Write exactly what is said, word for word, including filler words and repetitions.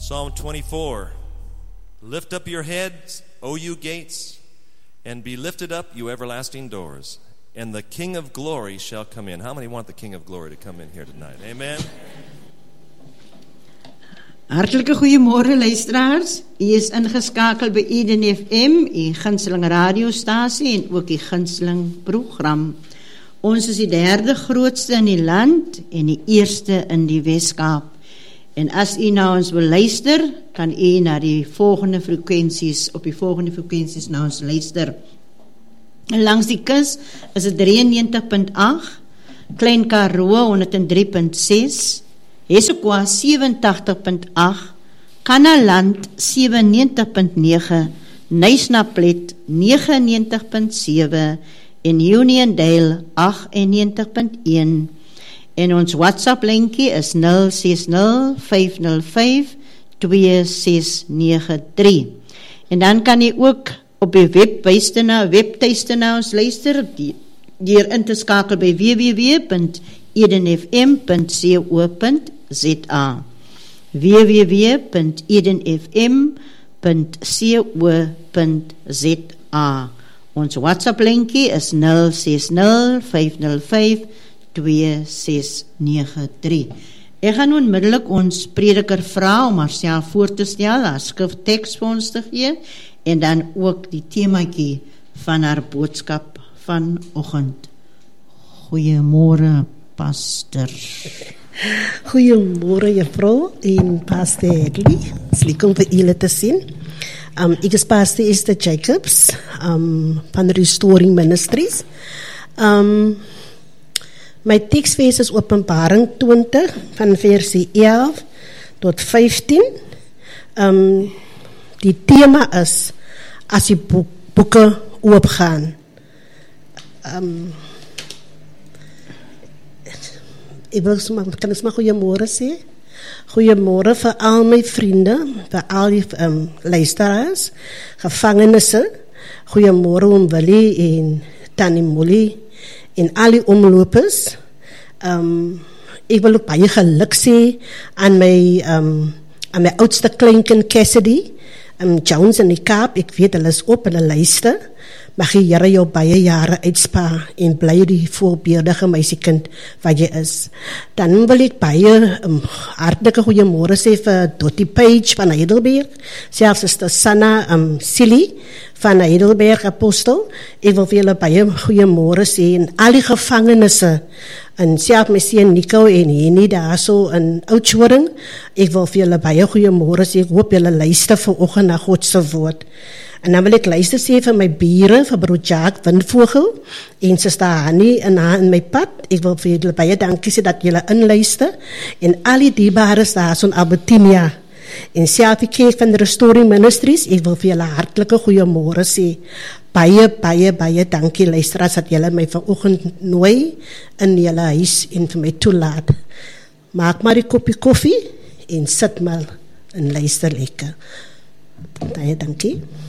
Psalm twenty-four. Lift up your heads, O you gates, and be lifted up, you everlasting doors, and the King of glory shall come in. How many want the King of glory to come in here tonight? Amen. Hartlike goeiemôre luisteraars. U is ingeskakel by Eden F M, u gunsteling radiostasie en ook die gunsteling program. Ons is die derde grootste in die land en die eerste in die Weskaap. En as u na ons wil luister, kan u na die volgende frekwensies, op die volgende frekwensies na ons luister. En langs die kus is het drieënnegentig punt agt, Klein Karoo honderd drie punt ses, Hessequa sewentig punt agt, Kanaland sewennegentig punt nege, Nysnaplet negenennegentig punt sewe en Uniondale agtennegentig punt een. En ons WhatsApp linkie is nul ses nul vyf nul vyf twee ses nege drie. En dan kan jy ook op die webtuiste na, webtuiste na ons luister, deur in te skakel by w w w punt eden f m punt co punt za. w w w punt eden f m punt co punt za. Ons WhatsApp linkie is nul ses nul vyf nul vyf twee ses nege drie. Ek gaan onmiddellik ons prediker vra om haarself voor te stel, haar skriftekst vir ons te gee, en dan ook die themaatjie van haar boodskap vanoggend. Goeiemôre, pastor. Goeiemôre juffrou en pastor Edley. It's lekker om vir julle te sien. Um, ek is pastor Esther Jacobs um, van Restoring Ministries. Um, My teksvers is Openbaring twintig van versie elf tot vyftien. Um, die tema is as die boek, boeke oopgaan. Um, ek wil kan ek maar goeiemôre sê. Goeiemôre vir al my vriende, vir al die um, luisteraars, gevangenisse. Goeiemôre om Willie en Tannie Molly en al die omlopers. Um, ek wil ook baie geluk sê aan my, um, aan my oudste kleinkind Cassidy, um, Jones in die Kaap. Ek weet hulle is op, hulle luister. Mag die Here jou baie jare uitspaar en bly die voorbeeldige meisiekind wat jy is. Dan wil ek baie um, hartlike goeiemôre sê vir Dottie Page van Heidelberg, selfs is dit Sanna um, Silly van Heidelberg Apostel. Ek wil vir julle baie goeiemôre sê en al die gevangenisse, en self my seun Nico en Henny daar so in Oudtshoorn. Ek wil vir julle baie goeiemôre sê. Ek hoop julle luister vanoggend na God se woord. En dan wil ek luister sê vir my bure, vir broer Jack Windvogel en suster Hanny en haar in my pad. Ek wil vir julle baie dankie sê dat julle inluister en al die dierbares daar so in Albertinia. En self die kerk van Restoring Ministries, ek wil vir julle hartlike goeiemôre sê. Baie, baie, baie dankie luisteraars dat julle my vanoggend nooi in julle huis en vir my toelaat. Maak maar die koppie koffie en sit maar en luister lekker. Baie dankie.